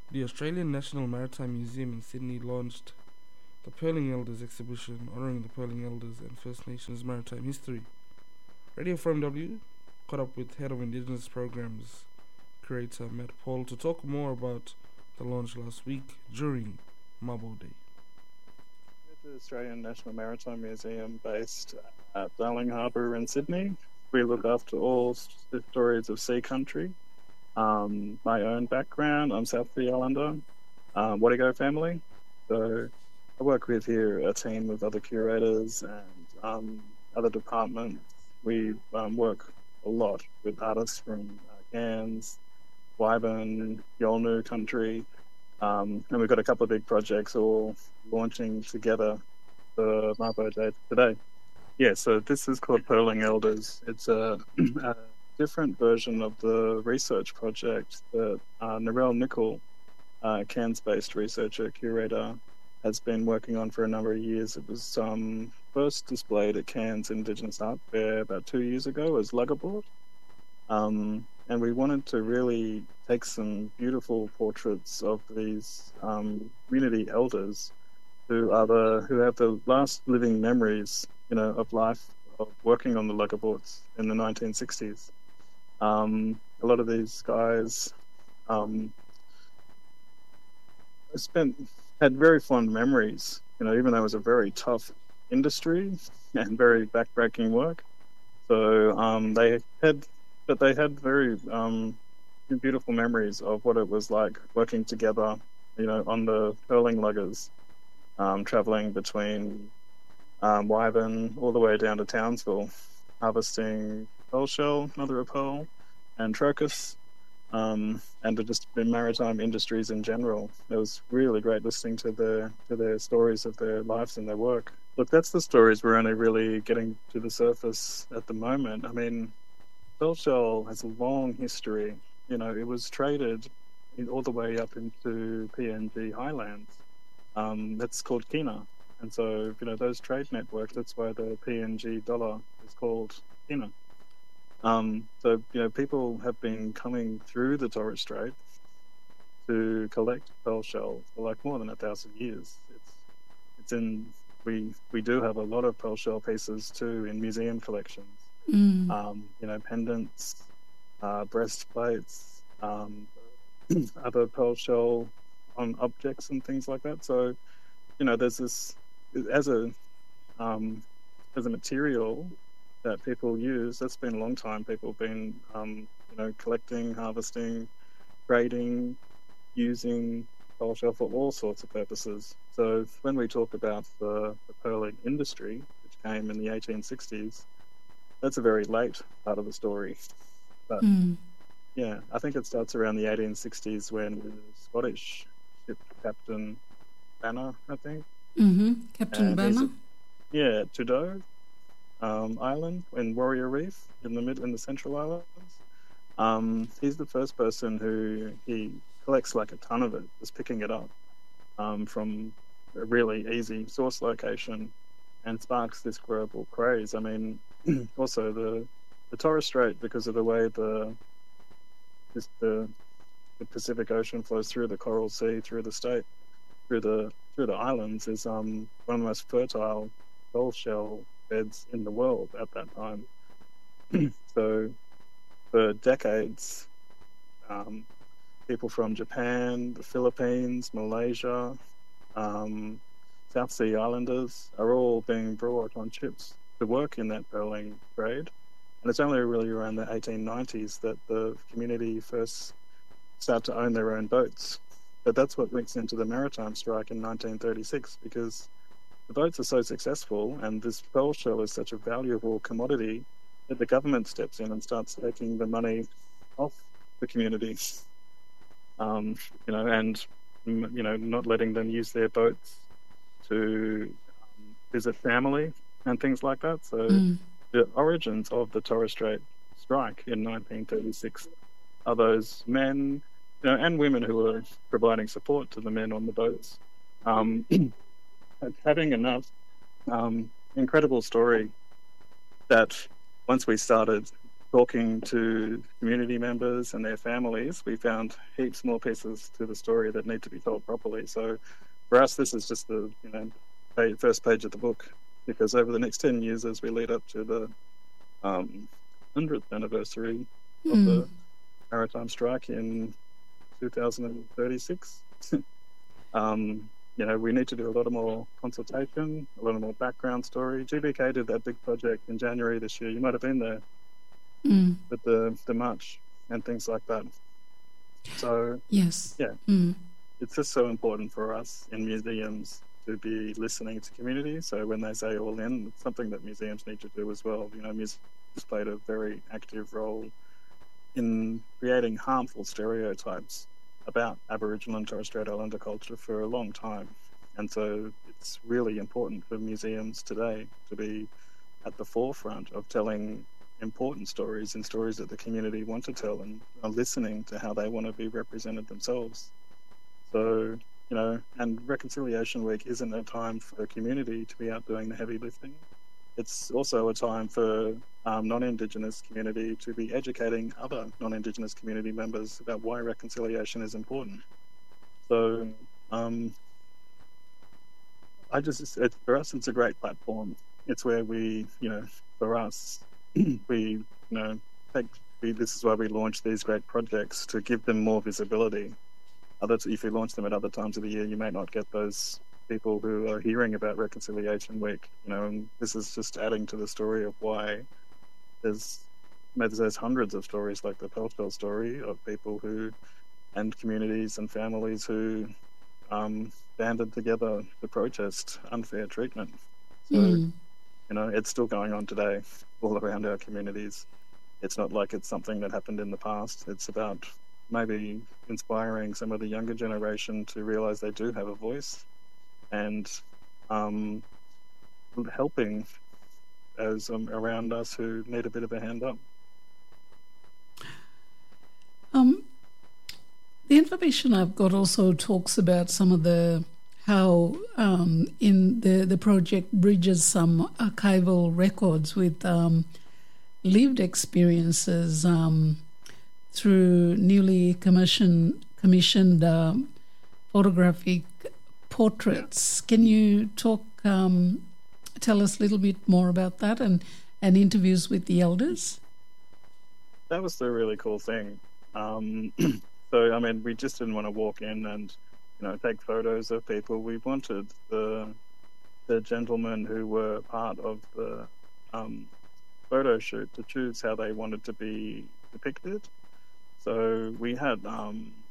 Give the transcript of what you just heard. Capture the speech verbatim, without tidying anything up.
The Australian National Maritime Museum in Sydney launched the Pearling Elders exhibition honouring the Pearling Elders and First Nations maritime history. Radio From W caught up with Head of Indigenous Programs creator Matt Paul to talk more about the launch last week during Mabo Day. The Australian National Maritime Museum based at Darling Harbour in Sydney. We look after all the stories of sea country. Um, my own background, I'm South Sea Islander, um, Wadigo family. So I work with here a team of other curators and um, other departments. We um, work a lot with artists from uh, Cairns, Wyvern, Yolnu country, um, and we've got a couple of big projects all launching together for Mabo Day today. Yeah, so this is called Pearling Elders. It's a, a different version of the research project that uh, Narelle Nicol, uh, Cairns-based researcher, curator, has been working on for a number of years. It was um, first displayed at Cairns Indigenous Art Fair about two years ago as Luggerboard. Um, and we wanted to really take some beautiful portraits of these um, community elders who are the who have the last living memories, you know, of life of working on the luggerboards in the nineteen sixties. Um, a lot of these guys um, spent had very fond memories, you know, even though it was a very tough industry and very backbreaking work. So um, they had. But they had very um, beautiful memories of what it was like working together, you know, on the pearling luggers, um, travelling between um, Wyvern all the way down to Townsville, harvesting pearl shell, mother of pearl, and Trocus, um, and to just the maritime industries in general. It was really great listening to their to their stories of their lives and their work. Look, that's the stories we're only really getting to the surface at the moment. I mean, pearl shell has a long history. You know, it was traded in, all the way up into P N G highlands. Um, that's called kina. And so, you know, those trade networks, that's why the P N G dollar is called kina. Um, so, you know, people have been coming through the Torres Strait to collect pearl shell for like more than a thousand years. It's it's in, we, we do have a lot of pearl shell pieces too in museum collections. Mm. Um, you know, pendants, uh, breastplates, um, other pearl shell on objects and things like that. So, you know, there's this as a um, as a material that people use. That's been a long time. People have been, um, you know, collecting, harvesting, grading, using pearl shell for all sorts of purposes. So when we talk about the, the pearling industry, which came in the eighteen sixties. That's a very late part of the story. But, mm. yeah, I think it starts around the eighteen sixties when the Scottish ship captain Banner, I think. Mm-hmm. Captain and Banner? at, yeah, at Trudeau um, Island in Warrior Reef in the mid in the Central Islands. Um, he's the first person who he collects like a ton of it, just picking it up um, from a really easy source location, and sparks this global craze. I mean, also the the Torres Strait, because of the way the this, the the Pacific Ocean flows through the Coral Sea, through the state, through the through the islands, is um one of the most fertile pearl shell beds in the world at that time. So for decades, um, people from Japan, the Philippines, Malaysia, um, South Sea Islanders are all being brought on ships to work in that pearling trade. And it's only really around the eighteen nineties that the community first start to own their own boats. But that's what links into the maritime strike in nineteen thirty-six, because the boats are so successful and this pearl shell is such a valuable commodity that the government steps in and starts taking the money off the community. Um, you know, and, you know, not letting them use their boats to um, visit family and things like that. So Mm. the origins of the Torres Strait strike in nineteen thirty-six are those men, you know, and women who were providing support to the men on the boats, um, having enough um, incredible story that once we started talking to community members and their families, we found heaps more pieces to the story that need to be told properly. So for us, this is just the you know page, first page of the book, because over the next ten years, as we lead up to the um, hundredth anniversary Mm. of the maritime strike in two thousand thirty-six, um, you know, we need to do a lot of more consultation, a lot of more background story. G B K did that big project in January this year. You might have been there Mm. with the, the march and things like that. So, Yes. yeah, Mm. it's just so important for us in museums to be listening to community. So when they say all in, it's something that museums need to do as well. You know, museums played a very active role in creating harmful stereotypes about Aboriginal and Torres Strait Islander culture for a long time. And so it's really important for museums today to be at the forefront of telling important stories and stories that the community want to tell, and are listening to how they want to be represented themselves. So, you know, and Reconciliation Week isn't a time for the community to be out doing the heavy lifting. It's also a time for um, non-Indigenous community to be educating other non-Indigenous community members about why reconciliation is important. So, um, I just, it, for us, it's a great platform. It's where we, you know, for us, we, you know, take, we, this is why we launch these great projects, to give them more visibility. Other, if you launch them at other times of the year, you may not get those people who are hearing about Reconciliation Week, you know, and this is just adding to the story of why there's there's hundreds of stories like the Pelshell story of people who, and communities and families who um, banded together to protest unfair treatment. So, Mm. you know, it's still going on today all around our communities. It's not like it's something that happened in the past. It's about maybe inspiring some of the younger generation to realize they do have a voice, and um, helping those um, around us who need a bit of a hand up. Um, the information I've got also talks about some of the how um, in the the project bridges some archival records with um, lived experiences um, through newly commissioned commissioned um, photographic portraits. Can you talk, um, tell us a little bit more about that, and, and interviews with the elders? That was the really cool thing. Um, so, I mean, we just didn't want to walk in and, you know, take photos of people. We wanted the the gentlemen who were part of the um, photo shoot to choose how they wanted to be depicted. So we had um,